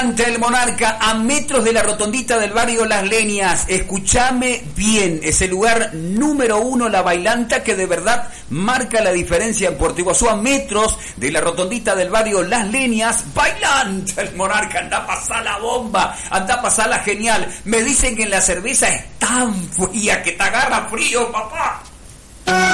Ante el Monarca, a metros de la rotondita del barrio Las Leñas. Escúchame bien, es el lugar número 1, La Bailanta, que de verdad marca la diferencia en Puerto Iguazú. A metros de la rotondita del barrio Las Leñas, Bailanta el Monarca. Anda a pasar la bomba, anda a pasar la genial. Me dicen que la cerveza es tan fría que te agarra frío, papá.